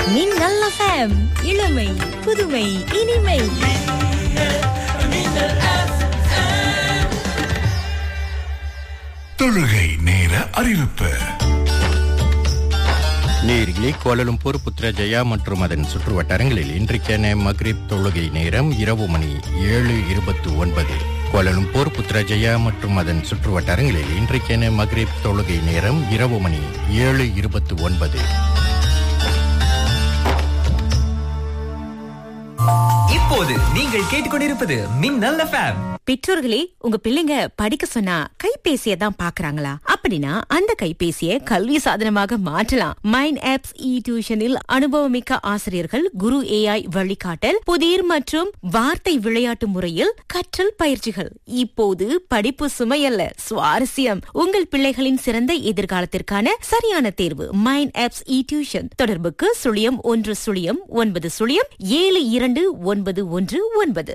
மின்னல் FM, இளமை புதுமை இனிமை. தொழுகை நேர அறிவிப்பு. நேரிலே கோலாலம்பூர், புத்ரஜயா மற்றும் அதன் சுற்று வட்டாரங்களில் இன்றைக்கான மக்ரிப் தொழுகை நேரம் இரவு மணி 7:29. கோலாலம்பூர், புத்ரஜயா மற்றும் அதன் சுற்று வட்டாரங்களில் இன்றைக்கான மக்ரிப் தொழுகை நேரம் இரவு மணி 7:29. இப்போது நீங்கள் கேட்டுக்கொண்டிருப்பது மின்னல் FM. பெற்றோர்களே, உங்க பிள்ளைங்க படிக்க சொன்னா கைபேசியை தான் பாக்குறாங்களா? அப்படின்னா அந்த கைபேசியை கல்வி சாதனமாக மாற்றலாம். மைண்ட் ஆப்ஸ் டியூஷனில் அனுபவமிக்க ஆசிரியர்கள், குரு AI வழிகாட்டல், புதிர் மற்றும் வார்த்தை விளையாட்டு முறையில் கற்றல் பயிற்சிகள். இப்போது படிப்பு சுமையல்ல, சுவாரஸ்யம். உங்கள் பிள்ளைகளின் சிறந்த எதிர்காலத்திற்கான சரியான தேர்வு மைண்ட் ஆப்ஸ் டியூஷன். தொடர்புக்கு 0110097219.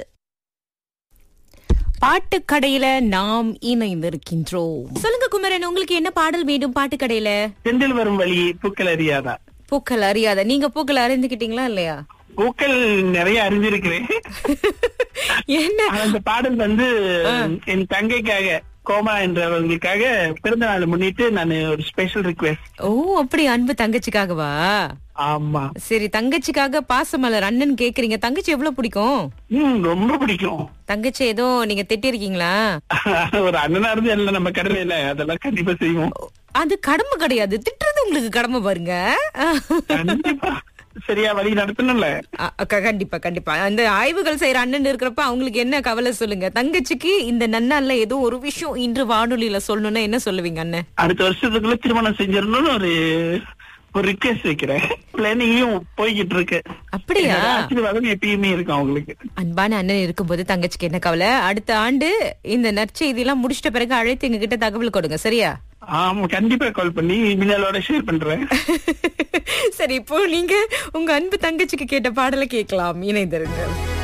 பாட்டு கடையில நாம் இணைந்திருக்கின்றோம். சொல்லுங்க குமரன், உங்களுக்கு என்ன பாடல் வேண்டும் பாட்டு கடையில? செந்தில் வரும் வழி பூக்கள் அறியாதா. பூக்கள் அறியாத. நீங்க பூக்கள் அறிந்துகிட்டீங்களா இல்லையா? பூக்கள் நிறைய அறிஞ்சிருக்கிறேன். என்ன அந்த பாடல் என் தங்கைக்காக, கோமா என்றவர்களுக்காக பிறந்த நாள் முன்னிட்டு நான் ஒரு ஸ்பெஷல் ரிக்வெஸ்ட். ஓ, அப்படி அன்பு தங்கச்சிக்காகவா? ஆமா. சரி, தங்கச்சிக்காக பாசமலர் அண்ணன் கேக்குறீங்க. தங்கச்சி எவ்வளவு பிடிக்கும்? ரொம்ப பிடிக்கும். தங்கச்சி ஏதோ நீங்க திட்டிருக்கீங்களா? ஒரு அண்ணனா இருந்து எல்லாம் நம்ம கடமை இல்ல, அதெல்லாம் கண்டிப்பா செய்வோம். அது கடமை கிடையாது, திட்டுறது உங்களுக்கு கடமை பாருங்க. கண்டிப்பா சரியா வழி நடத்தணும்ல. கண்டிப்பா கண்டிப்பா. அந்த ஆய்வுகள் செய்யற அண்ணன் இருக்கிறப்ப அவங்களுக்கு என்ன கவலை சொல்லுங்க. தங்கச்சிக்கு இந்த நன்னாள்ல ஏதோ ஒரு விஷயம் இன்று வானொலியில சொல்லணும்னா என்ன சொல்லுவீங்க அண்ணன்? அடுத்த வருஷத்துக்குள்ள திருமணம் செஞ்சிடணும்னு ஒரு ரிக்வெஸ்ட் வைக்கிறேன். பிளானிங்கும் போய்கிட்டு இருக்கு. அப்படியா? ஆசீர்வாதம் எப்பயுமே இருக்கும் அவங்களுக்கு. அன்பான அண்ணன் இருக்கும்போது தங்கச்சிக்கு என்ன கவலை? அடுத்த ஆண்டு இந்த நற்செய்தி எல்லாம் முடிச்சிட்ட பிறகு அழைத்து எங்க கிட்ட தகவல் கொடுங்க, சரியா? ஆமா, கண்டிப்பா கால் பண்ணி மின்னலோட ஷேர் பண்றேன். சரி, இப்போ நீங்க உங்க அன்பு தங்கச்சிக்கு கேட்ட பாடலை கேட்கலாம். இணைந்திருங்க.